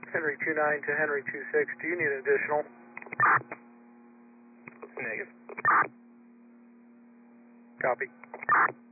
Henry 29 to Henry 26. Do you need an additional? Negative. Copy.